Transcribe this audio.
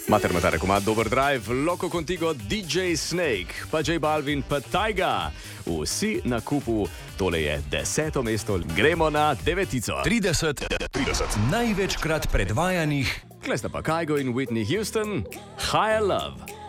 Mater, komad Dober Drive, Loco Contigo, DJ Snake, pa J Balvin, pa Tyga. Vsi na kupu, tole je 10. mesto, gremo na 9. 30 največkrat predvajanih. Klesta pa Kygo in Whitney Houston, Higher Love.